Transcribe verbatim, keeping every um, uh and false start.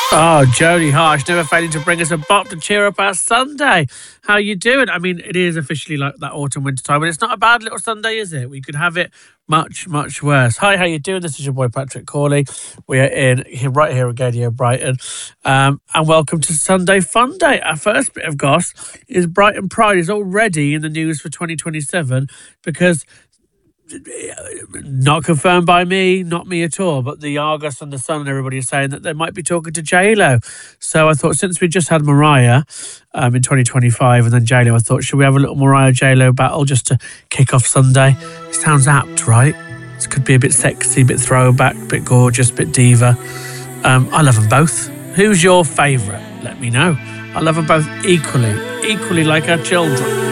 Oh, Jodie Harsh, never failing to bring us a bop to cheer up our Sunday. How you doing? I mean, it is officially like that autumn winter time, and it's not a bad little Sunday, is it? We could have it much, much worse. Hi, how you doing? This is your boy Patrick Corley. We are in here, right here at Gadio Brighton, um, and welcome to Sunday Fun Day. Our first bit of goss is Brighton Pride is already in the news for twenty twenty-seven because. Not confirmed by me, not me at all, but the Argus and the Sun and everybody is saying that they might be talking to J-Lo. So I thought, since we just had Mariah um, in twenty twenty-five and then J-Lo, I thought, should we have a little Mariah J-Lo battle just to kick off Sunday? It sounds apt, right? This could be a bit sexy, a bit throwback, a bit gorgeous, a bit diva. Um, I love them both. Who's your favourite? Let me know. I love them both equally, equally like our children.